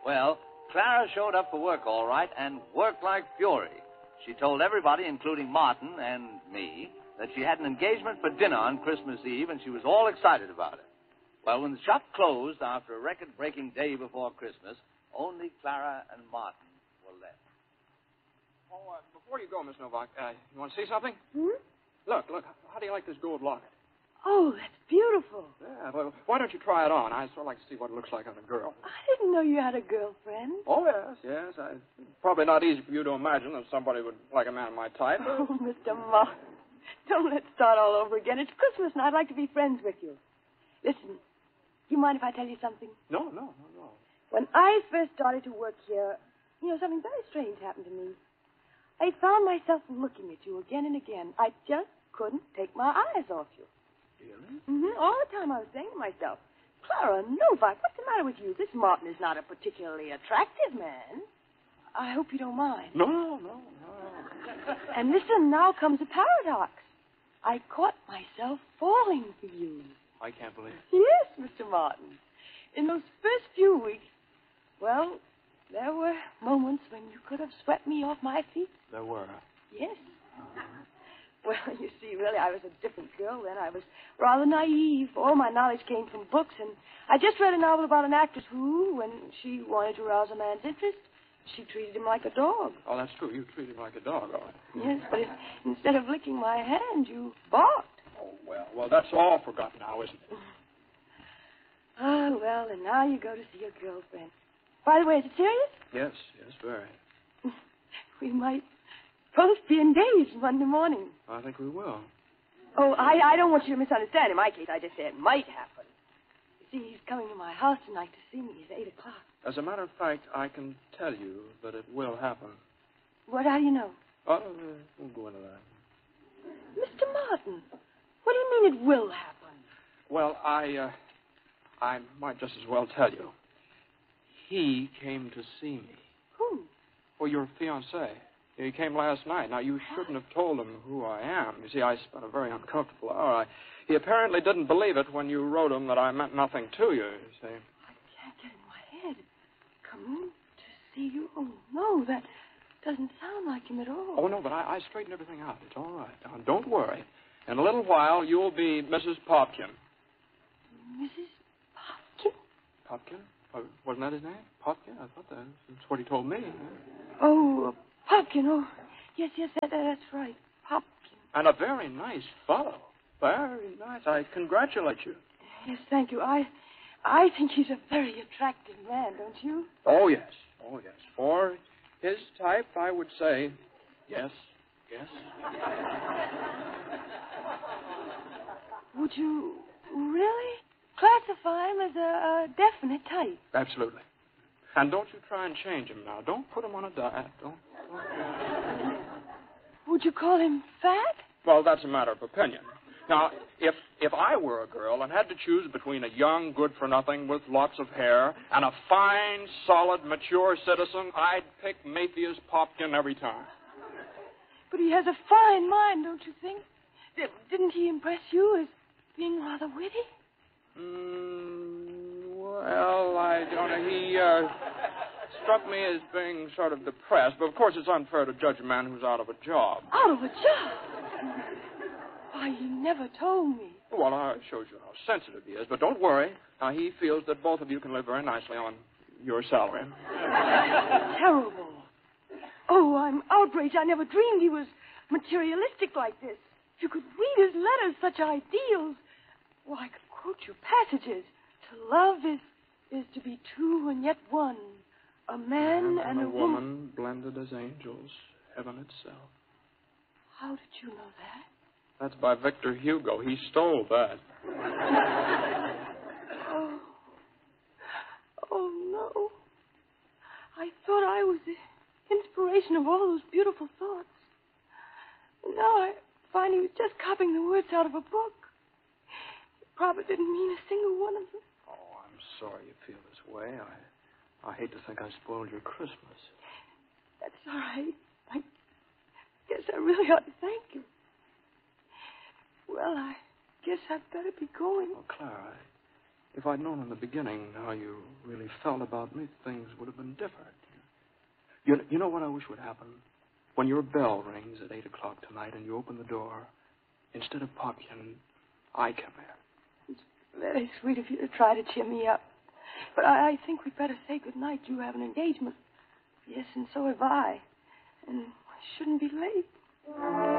Well, Clara showed up for work all right and worked like fury. She told everybody, including Martin and me, that she had an engagement for dinner on Christmas Eve, and she was all excited about it. Well, when the shop closed after a record-breaking day before Christmas, only Clara and Martin were left. Oh, before you go, Miss Novak, you want to see something? Hmm? Look, how do you like this gold locket? Oh, that's beautiful. Yeah, well, why don't you try it on? I'd sort of like to see what it looks like on a girl. I didn't know you had a girlfriend. Oh, yes. Probably not easy for you to imagine that somebody would like a man of my type. Oh, Mr. Martin, don't let's start all over again. It's Christmas, and I'd like to be friends with you. Listen, do you mind if I tell you something? No. When I first started to work here, something very strange happened to me. I found myself looking at you again and again. I just couldn't take my eyes off you. Really? Mm-hmm. All the time I was saying to myself, Clara Novak, what's the matter with you? This Martin is not a particularly attractive man. I hope you don't mind. No. And listen, now comes a paradox. I caught myself falling for you. I can't believe it. Yes, Mr. Martin. In those first few weeks, well, there were moments when you could have swept me off my feet. There were. Yes. Well, you see, really, I was a different girl then. I was rather naive. All my knowledge came from books, and I just read a novel about an actress who, when she wanted to rouse a man's interest, she treated him like a dog. Oh, that's true. You treated him like a dog, all right. Yes, but instead of licking my hand, you barked. Oh, well, that's all forgotten now, isn't it? Oh, well, and now you go to see your girlfriend. By the way, is it serious? Yes, very. We might both be engaged Monday morning. I think we will. Oh, I don't want you to misunderstand. In my case, I just say it might happen. You see, he's coming to my house tonight to see me. It's 8 o'clock. As a matter of fact, I can tell you that it will happen. How do you know? We'll go into that. Mr. Martin, what do you mean it will happen? Well, I might just as well tell you. He came to see me. Who? Well, your fiancé. He came last night. Now, you shouldn't have told him who I am. You see, I spent a very uncomfortable hour. He apparently didn't believe it when you wrote him that I meant nothing to you, see. I can't get in my head. Come to see you? Oh, no, that doesn't sound like him at all. Oh, no, but I straightened everything out. It's all right. Now, don't worry. In a little while, you'll be Mrs. Popkin. Mrs. Popkin? Popkin? Wasn't that his name? Popkin? I thought that's what he told me. Oh, Popkin. Oh, yes, that's right. Popkin. And a very nice fellow. Very nice. I congratulate you. Yes, thank you. I think he's a very attractive man, don't you? Oh, yes. For his type, I would say yes. Would you really classify him as a definite type? Absolutely. And don't you try and change him now. Don't put him on a diet. Don't. Would you call him fat? Well, that's a matter of opinion. Now, if I were a girl and had to choose between a young good-for-nothing with lots of hair and a fine, solid, mature citizen, I'd pick Matthias Popkin every time. But he has a fine mind, don't you think? Didn't he impress you as being rather witty? Well, I don't know. He struck me as being sort of depressed, but of course it's unfair to judge a man who's out of a job. Out of a job? Why, he never told me. Well, I showed you how sensitive he is, but don't worry. Now, he feels that both of you can live very nicely on your salary. Terrible. Oh, I'm outraged. I never dreamed he was materialistic like this. If you could read his letters, such ideals. Well, I could quote you passages. To love is to be two and yet one. A man and a woman blended as angels, heaven itself. How did you know that? That's by Victor Hugo. He stole that. Oh, no. I thought I was the inspiration of all those beautiful thoughts. And now I find he was just copying the words out of a book. He probably didn't mean a single one of them. Oh, I'm sorry you feel this way. I hate to think I spoiled your Christmas. That's all right. I guess I really ought to thank you. Well, I guess I'd better be going. Oh, Clara, If I'd known in the beginning how you really felt about me, things would have been different. You know what I wish would happen? When your bell rings at 8 o'clock tonight and you open the door, instead of Popian, I come in. It's very sweet of you to try to cheer me up. But I think we'd better say good night. You have an engagement. Yes, and so have I. And I shouldn't be late.